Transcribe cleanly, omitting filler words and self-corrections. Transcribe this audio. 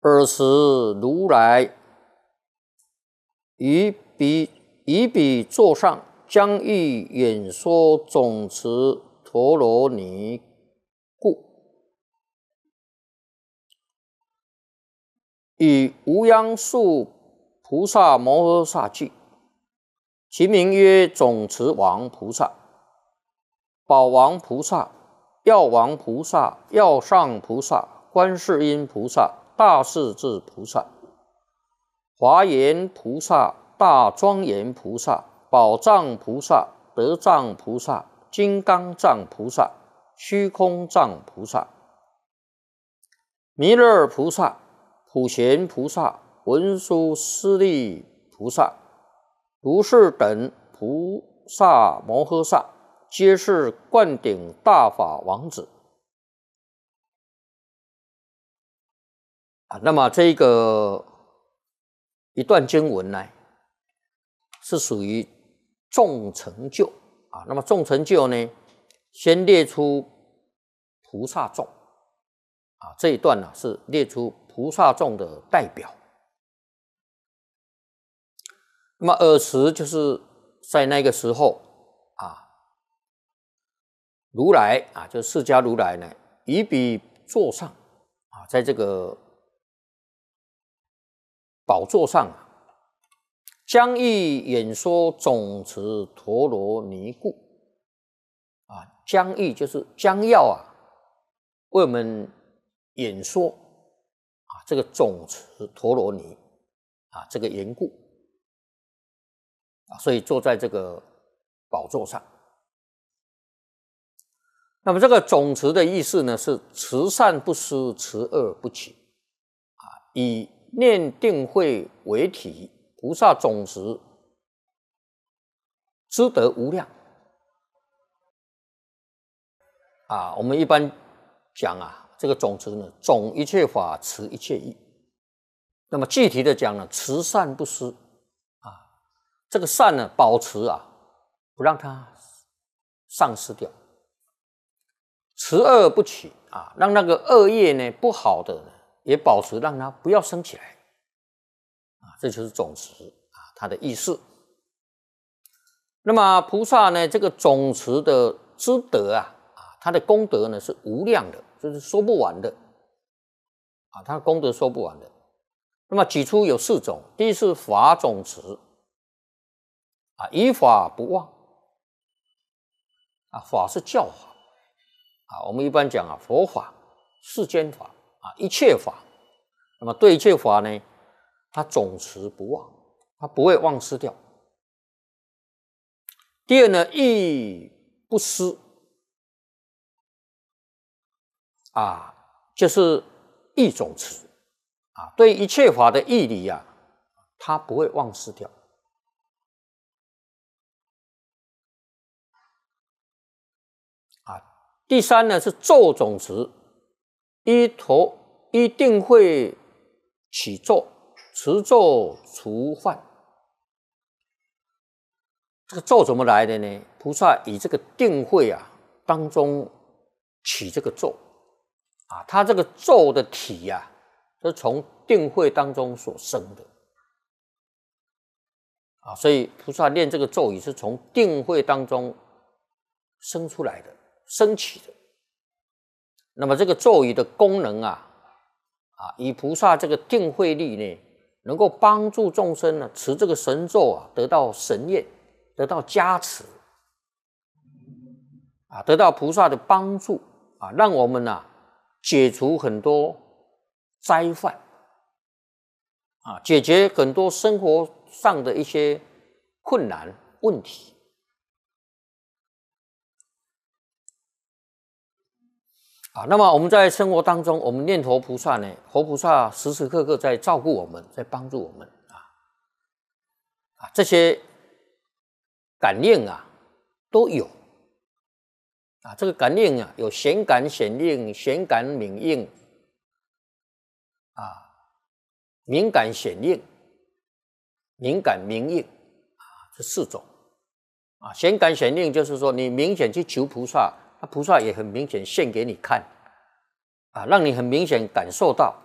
尔时如来于彼座上，将欲演说总持陀罗尼故，以无央数菩萨摩诃萨句，其名曰总持王菩萨、宝王菩萨、药王菩萨、药上菩萨、观世音菩萨、大势至菩萨、华严菩萨、大庄严菩萨、宝藏菩萨、德藏菩萨、金刚藏菩萨、虚空藏菩萨、弥勒菩萨、普贤菩萨、文殊师利菩萨、如是等菩萨摩诃萨，皆是灌顶大法王子。那么这个一段经文呢，是属于众成就啊。那么众成就呢，先列出菩萨众啊，这一段呢是列出菩萨众的代表。那么尔时就是在那个时候啊，如来啊，就是释迦如来呢，于彼座上啊，在这个宝座上啊，将欲演说总持陀罗尼故啊，将欲就是将要啊，为我们演说啊这个总持陀罗尼啊这个缘故啊，所以坐在这个宝座上。那么这个总持的意思呢，是慈善不施，慈恶不起啊，以念定慧为体，菩萨总持资德无量啊。我们一般讲啊，这个总持呢，总一切法，持一切义。那么具体的讲呢，慈善不施啊，这个善呢，保持啊，不让它丧失掉；慈恶不起啊，让那个恶业呢，不好的呢，也保持，让它不要生起来啊，这就是总持啊，它的意思。那么菩萨呢，这个总持的资德啊，它的功德呢是无量的，就是说不完的啊，它的功德说不完的。那么举出有4种，第一是法总持啊，以法不忘啊，法是教法啊，我们一般讲啊，佛法、世间法啊，一切法。那么对一切法呢，他总持不忘，他不会忘失掉。第二呢，义不施啊，就是义总持啊，对一切法的义理啊，他不会忘失掉。啊，第三呢是咒总持，依定慧起咒，持咒除患。这个咒怎么来的呢？菩萨以这个定慧啊当中起这个咒啊，他这个咒的体啊，是从定慧当中所生的啊，所以菩萨念这个咒语是从定慧当中生出来的、升起的。那么这个咒语的功能啊，以菩萨这个定慧力呢，能够帮助众生呢持这个神咒啊，得到神验，得到加持啊，得到菩萨的帮助啊，让我们啊解除很多灾患啊，解决很多生活上的一些困难问题啊。那么我们在生活当中，我们念佛菩萨呢，佛菩萨时时刻刻在照顾我们，在帮助我们啊，这些感应啊都有啊，这个感应啊有显感显应、显感敏应啊，敏感显应、敏感明应啊，这4种啊。显感显应就是说，你明显去求菩萨，那菩萨也很明显现给你看啊，让你很明显感受到